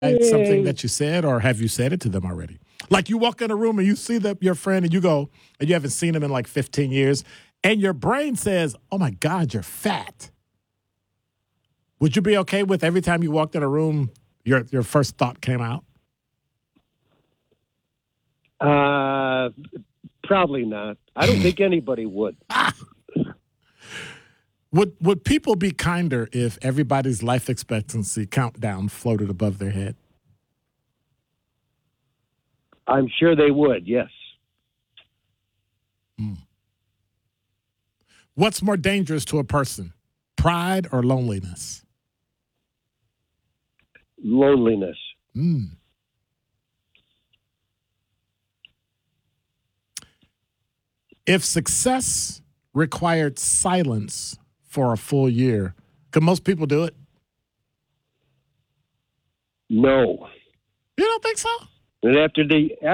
something that you said, or have you said it to them already? Like you walk in a room and you see your friend and you go, and you haven't seen him in like 15 years, and your brain says, oh my God, you're fat. Would you be okay with every time you walked in a room, your first thought came out? Probably not. I don't think anybody would. Would people be kinder if everybody's life expectancy countdown floated above their head? I'm sure they would, yes. What's more dangerous to a person, pride or loneliness? Loneliness. If success required silence for a full year, could most people do it? No. You don't think so? And after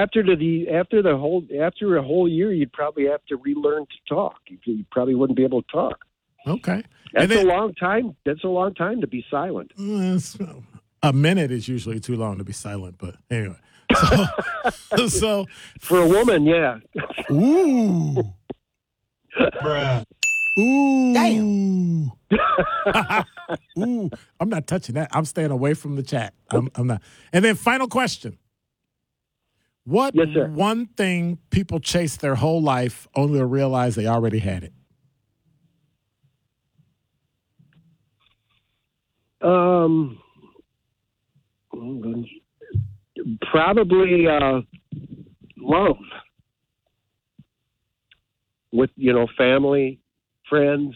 a whole year, you'd probably have to relearn to talk. You probably wouldn't be able to talk. Okay. That's a long time. That's a long time to be silent. A minute is usually too long to be silent, but anyway. So for a woman, yeah. Ooh. Bruh. Ooh. Damn. Ooh. I'm not touching that. I'm staying away from the chat. I'm not. And then final question. What one thing people chase their whole life only to realize they already had it? Probably love with, family, friends,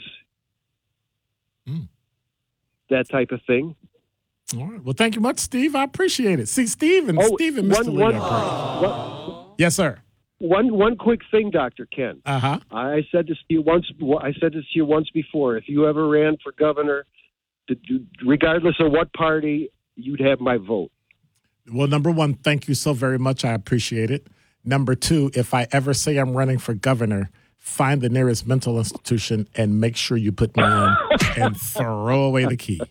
that type of thing. All right. Well, thank you much, Steve. I appreciate it. See, Steve and Mr. Lee. Yes, sir. One quick thing, Dr. Ken. Uh-huh. I said this to you once before. If you ever ran for governor, regardless of what party, you'd have my vote. Well, number one, thank you so very much. I appreciate it. Number two, if I ever say I'm running for governor, find the nearest mental institution and make sure you put me in and throw away the key.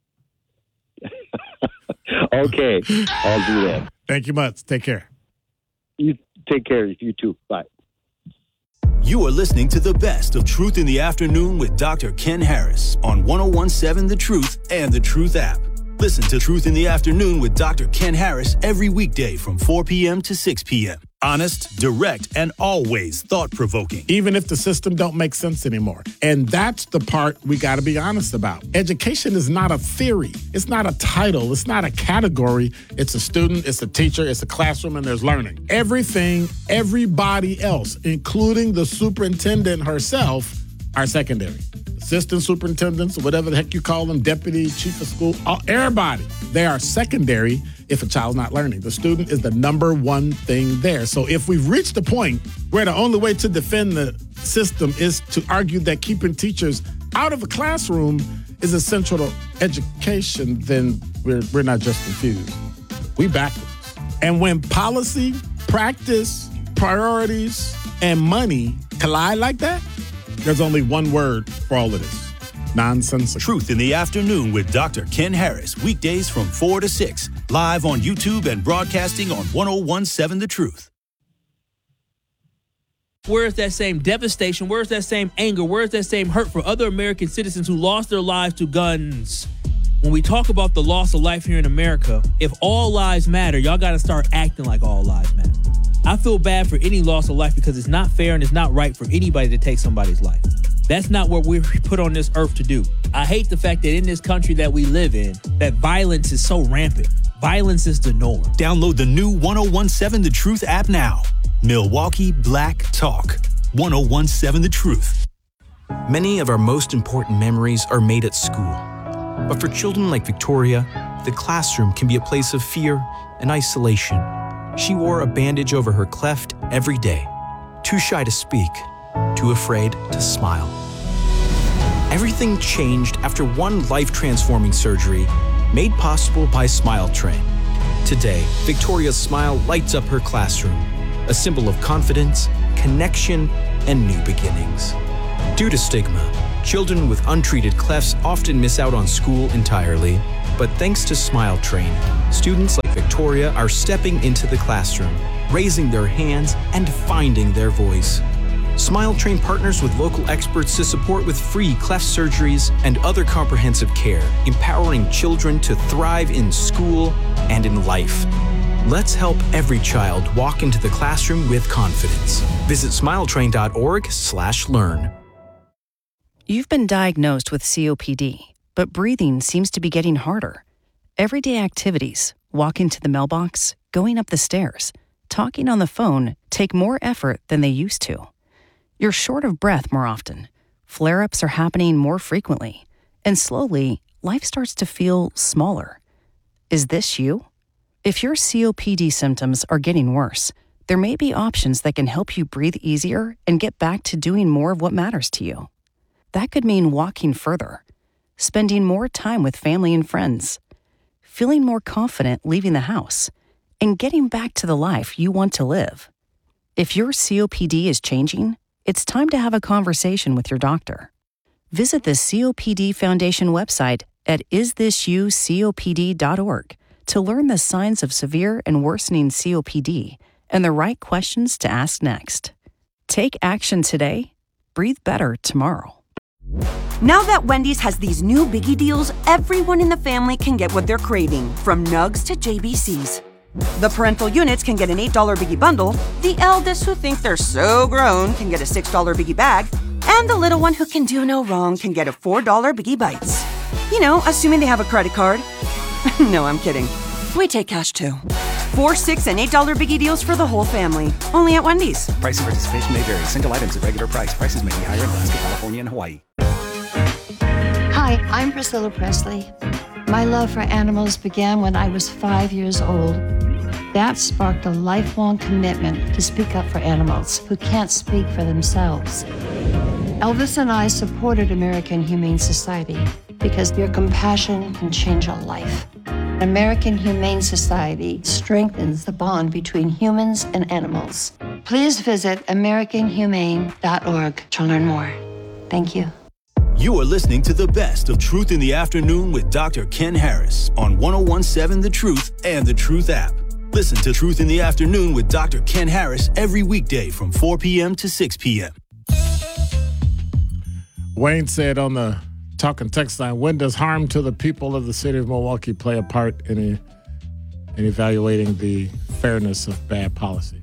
Okay, I'll do that. Thank you much. Take care. You take care. You too. Bye. You are listening to the best of Truth in the Afternoon with Dr. Ken Harris on 101.7 The Truth and The Truth app. Listen to Truth in the Afternoon with Dr. Ken Harris every weekday from 4 p.m. to 6 p.m. Honest, direct, and always thought-provoking. Even if the system don't make sense anymore. And that's the part we got to be honest about. Education is not a theory. It's not a title. It's not a category. It's a student, it's a teacher, it's a classroom, and there's learning. Everything, everybody else, including the superintendent herself, are secondary. Assistant superintendents, or whatever the heck you call them, deputy, chief of school, everybody, they are secondary if a child's not learning. The student is the number one thing there. So if we've reached the point where the only way to defend the system is to argue that keeping teachers out of a classroom is essential to education, then we're not just confused. We backwards. And when policy, practice, priorities, and money collide like that, there's only one word for all of this. Nonsensical. Truth in the Afternoon with Dr. Ken Harris. Weekdays from 4 to 6. Live on YouTube and broadcasting on 101.7 The Truth. Where is that same devastation? Where is that same anger? Where is that same hurt for other American citizens who lost their lives to guns? When we talk about the loss of life here in America, if all lives matter, y'all got to start acting like all lives matter. I feel bad for any loss of life because it's not fair and it's not right for anybody to take somebody's life. That's not what we're put on this earth to do. I hate the fact that in this country that we live in, that violence is so rampant. Violence is the norm. Download the new 101.7 The Truth app now. Milwaukee Black Talk. 101.7 The Truth. Many of our most important memories are made at school. But for children like Victoria, the classroom can be a place of fear and isolation. She wore a bandage over her cleft every day, too shy to speak, too afraid to smile. Everything changed after one life-transforming surgery made possible by Smile Train. Today, Victoria's smile lights up her classroom, a symbol of confidence, connection, and new beginnings. Due to stigma, children with untreated clefts often miss out on school entirely. But thanks to Smile Train, students like Victoria are stepping into the classroom, raising their hands, and finding their voice. Smile Train partners with local experts to support with free cleft surgeries and other comprehensive care, empowering children to thrive in school and in life. Let's help every child walk into the classroom with confidence. Visit smiletrain.org/learn. You've been diagnosed with COPD, but breathing seems to be getting harder. Everyday activities, walking to the mailbox, going up the stairs, talking on the phone take more effort than they used to. You're short of breath more often. Flare-ups are happening more frequently. And slowly, life starts to feel smaller. Is this you? If your COPD symptoms are getting worse, there may be options that can help you breathe easier and get back to doing more of what matters to you. That could mean walking further, spending more time with family and friends, feeling more confident leaving the house, and getting back to the life you want to live. If your COPD is changing, it's time to have a conversation with your doctor. Visit the COPD Foundation website at isthisyoucopd.org to learn the signs of severe and worsening COPD and the right questions to ask next. Take action today. Breathe better tomorrow. Now that Wendy's has these new biggie deals, everyone in the family can get what they're craving, from nugs to JBCs. The parental units can get an $8 biggie bundle, the eldest who think they're so grown can get a $6 biggie bag, and the little one who can do no wrong can get a $4 biggie bites. You know, assuming they have a credit card. No, I'm kidding. We take cash too. 4, $6, and $8 biggie deals for the whole family. Only at Wendy's. Price and participation may vary. Single items at regular price. Prices may be higher in Alaska, California, and Hawaii. Hi, I'm Priscilla Presley. My love for animals began when I was 5 years old. That sparked a lifelong commitment to speak up for animals who can't speak for themselves. Elvis and I supported American Humane Society because their compassion can change a life. American Humane Society strengthens the bond between humans and animals. Please visit AmericanHumane.org to learn more. Thank you. You are listening to the best of Truth in the Afternoon with Dr. Ken Harris on 101.7 The Truth and The Truth app. Listen to Truth in the Afternoon with Dr. Ken Harris every weekday from 4 p.m. to 6 p.m. Wayne said on the Talking Text line, when does harm to the people of the city of Milwaukee play a part in evaluating the fairness of bad policy?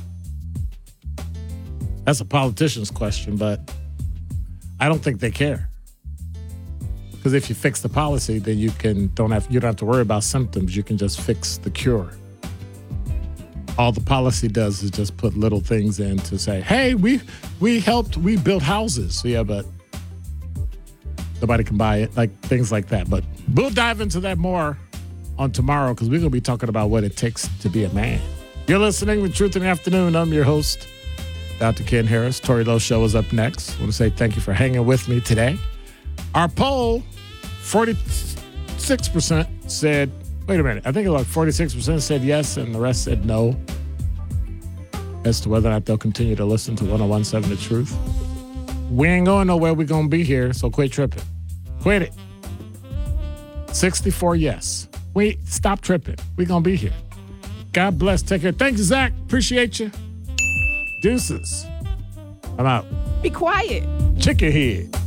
That's a politician's question, but I don't think they care. Because if you fix the policy, then you don't have to worry about symptoms. You can just fix the cure. All the policy does is just put little things in to say, hey, we built houses. Yeah, but nobody can buy it, like things like that. But we'll dive into that more on tomorrow because we're going to be talking about what it takes to be a man. You're listening to Truth in the Afternoon. I'm your host, Dr. Ken Harris. Tori Lowe Show is up next. I want to say thank you for hanging with me today. Our poll, 46% said, wait a minute, I think like 46% said yes and the rest said no as to whether or not they'll continue to listen to 101.7 The Truth. We ain't going nowhere. We're going to be here, so quit tripping. Quit it. 64 yes. Stop tripping. We're going to be here. God bless. Take care. Thank you, Zach. Appreciate you. Deuces. I'm out. Be quiet. Chicken head.